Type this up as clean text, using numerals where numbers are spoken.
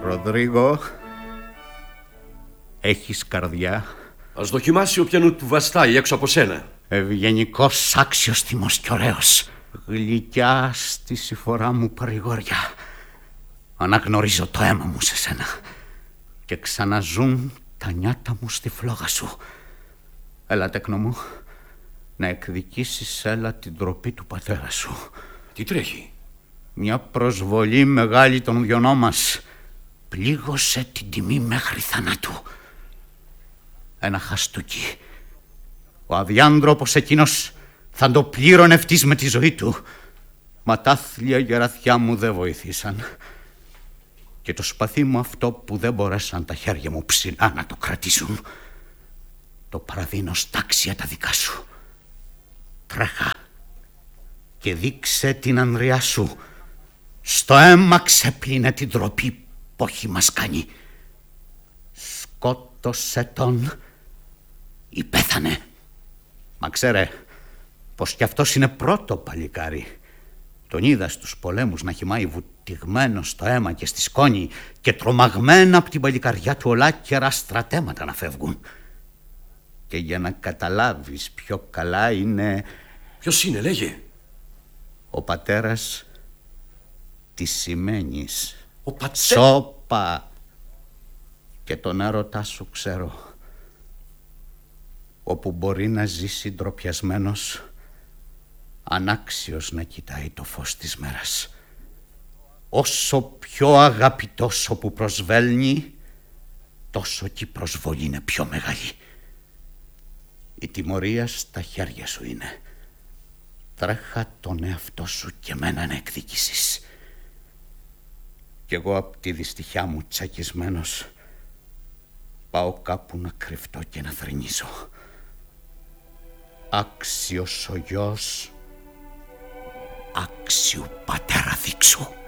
Ροδρίγο, έχεις καρδιά? Ας δοκιμάσει όποιανού του βαστάει έξω από σένα. Ευγενικός, άξιος, τιμός κι ωραίος. Γλυκιά στη συφορά μου παρηγόρια. Αναγνωρίζω το αίμα μου σε σένα και ξαναζούν τα νιάτα μου στη φλόγα σου. Έλα, τέκνο μου, να εκδικήσεις, έλα, την ντροπή του πατέρα σου. Τι τρέχει? Μια προσβολή μεγάλη των δυο μας. Πλήγωσε την τιμή μέχρι θανάτου. Ένα χαστούκι. Ο αδιάντροπος εκείνος θα το πλήρωνε ευτής με τη ζωή του. Μα τα άθλια γεραθιά μου δεν βοηθήσαν. Και το σπαθί μου αυτό που δεν μπορέσαν τα χέρια μου ψηλά να το κρατήσουν, το παραδίνω στα άξια τα δικά σου. Τρέχα και δείξε την ανδριά σου. Στο αίμα ξεπλύνε την ντροπή που έχει μας κάνει. Σκότωσε τον ή πέθανε. Μα ξέρε πως κι αυτός είναι πρώτο παλικάρι. Τον είδα στους πολέμους να χυμάει βουτυγμένο στο αίμα και στη σκόνη και τρομαγμένα από την παλικαριά του ολάκερα στρατέματα να φεύγουν. Και για να καταλάβεις πιο καλά είναι... Ποιος είναι, λέγε? Ο πατέρας της Σημαίνης. Ο πατέρας... Σώπα! Και τον έρωτά σου ξέρω. Όπου μπορεί να ζήσει ντροπιασμένος, ανάξιος να κοιτάει το φως της μέρας. Όσο πιο αγαπητός όπου προσβέλνει, τόσο κι η προσβολή είναι πιο μεγάλη. Η τιμωρία στα χέρια σου είναι. Τρέχα τον εαυτό σου και μένα να εκδικήσεις. Κι εγώ απ' τη δυστυχιά μου τσακισμένος πάω κάπου να κρυφτώ και να θρηνήσω. Άξιος ο γιος άξιου πατέρα δείξου.